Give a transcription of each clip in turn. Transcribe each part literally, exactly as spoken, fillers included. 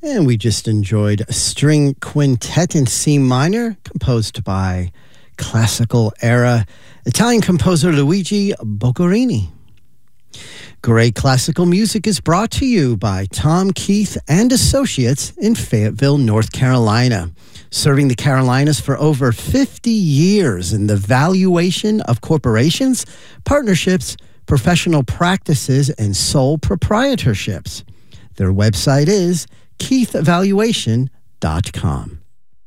And we just enjoyed a string quintet in C minor, composed by classical era Italian composer Luigi Boccherini. Great classical music is brought to you by Tom Keith and Associates in Fayetteville, North Carolina, serving the Carolinas for over fifty years in the valuation of corporations, partnerships, professional practices, and sole proprietorships. Their website is keith valuation dot com.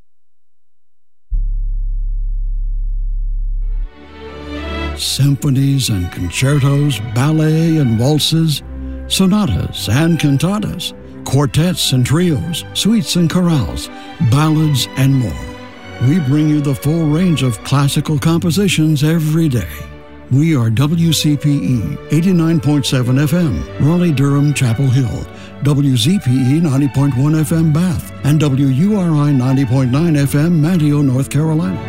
Symphonies and concertos, ballet and waltzes, sonatas and cantatas, quartets and trios, suites and chorales, ballads, and more. We bring you the full range of classical compositions every day. We are W C P E eighty-nine point seven F M, Raleigh-Durham, Chapel Hill, W Z P E ninety point one F M, Bath, and W U R I ninety point nine F M, Manteo, North Carolina.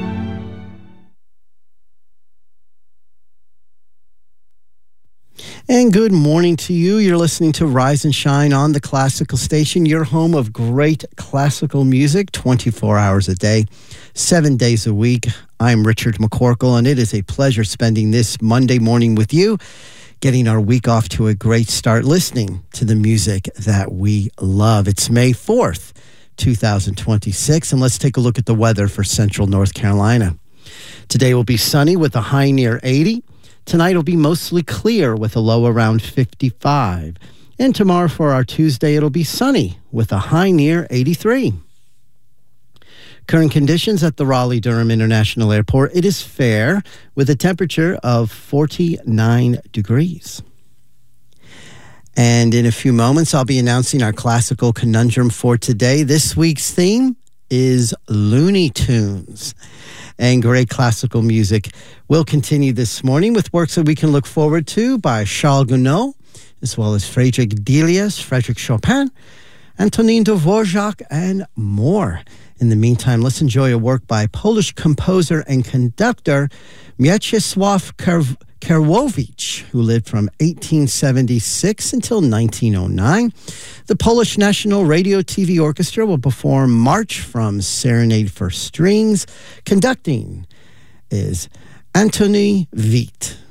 And good morning to you. You're listening to Rise and Shine on the Classical Station, your home of great classical music, twenty-four hours a day, seven days a week. I'm Richard McCorkle, and it is a pleasure spending this Monday morning with you, getting our week off to a great start, listening to the music that we love. It's May fourth, two thousand twenty-six, and let's take a look at the weather for central North Carolina. Today will be sunny with a high near eighty. Tonight will be mostly clear with a low around fifty-five. And tomorrow for our Tuesday, it'll be sunny with a high near eighty-three. Current conditions at the Raleigh-Durham International Airport, it is fair with a temperature of forty-nine degrees. And in a few moments, I'll be announcing our classical conundrum for today. This week's theme is Looney Tunes. And great classical music will continue this morning with works that we can look forward to by Charles Gounod, as well as Friedrich Delius, Frédéric Chopin, Antonin Dvorak, and more. In the meantime, let's enjoy a work by Polish composer and conductor Mieczysław Kerwowicz, who lived from eighteen seventy-six until nineteen oh nine. The Polish National Radio T V Orchestra will perform March from Serenade for Strings. Conducting is Antoni Vít.